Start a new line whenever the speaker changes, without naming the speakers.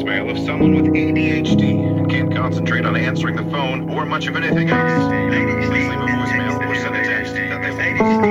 voicemail of someone with ADHD and can't concentrate on answering the phone or much of anything else. Please leave a voicemail or send a text.